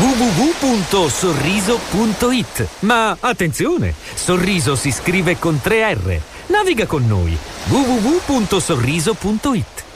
www.sorriso.it. Ma attenzione, Sorriso si scrive con 3 R. Naviga con noi. www.sorriso.it.